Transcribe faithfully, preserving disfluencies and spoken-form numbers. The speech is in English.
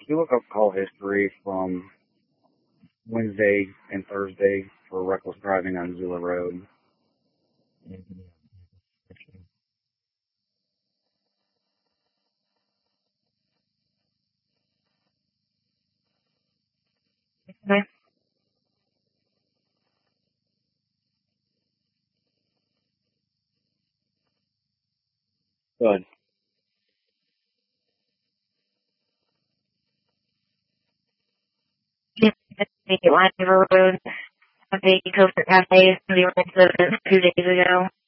you look up call history from Wednesday and Thursday for reckless driving on Zula Road. Okay. Good. The Line River Road, the Coaster Cafe, the ordinance of two days ago.